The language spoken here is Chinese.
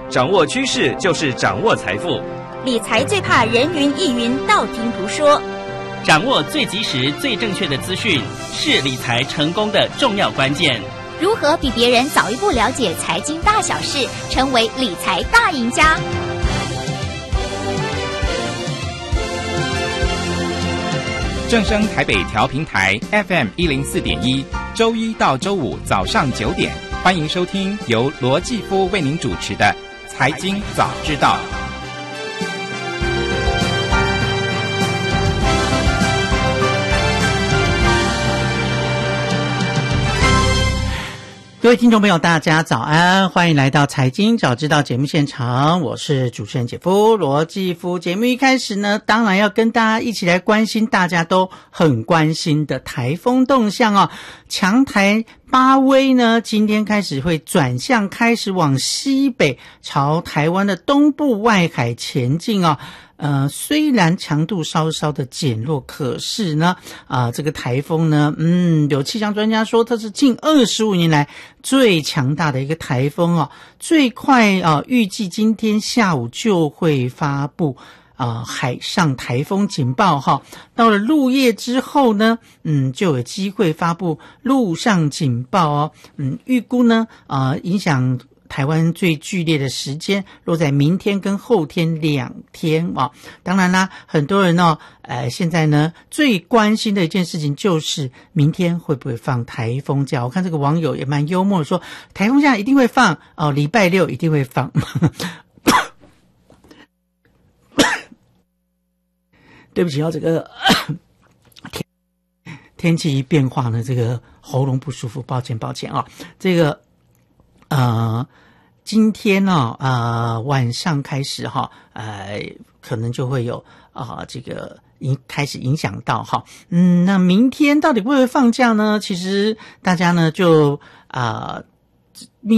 掌握趋势就是掌握财富。 理财最怕人云亦云，道听途说。 掌握最及时、最正确的资讯，是理财成功的重要关键。 如何比别人早一步了解财经大小事，成为理财大赢家？ 正声台北调频台 FM104.1，周一到周五早上9点，欢迎收听由罗继夫为您主持的《财经早知道》。 各位听众朋友大家早安，欢迎来到财经早知道节目现场，我是主持人姐夫罗继夫。节目一开始呢，当然要跟大家一起来关心大家都很关心的台风动向哦。强台巴威呢，今天开始会转向，开始往西北朝台湾的东部外海前进哦。虽然强度稍稍的减弱，可是呢，这个台风呢，有气象专家说它是近25年来最强大的一个台风哦，最快预计今天下午就会发布海上台风警报哈。到了入夜之后呢，就有机会发布陆上警报哦。预估呢，影响台湾最剧烈的时间落在明天跟后天2天啊。当然啦，很多人现在呢最关心的一件事情就是明天会不会放台风假。我看这个网友也蛮幽默的说，台风假一定会放哦，礼拜六一定会放。对不起这个天气一变化呢，这个喉咙不舒服，抱歉啊。这个今天晚上开始可能就会有这个开始影响到那明天到底会不会放假呢？其实大家呢就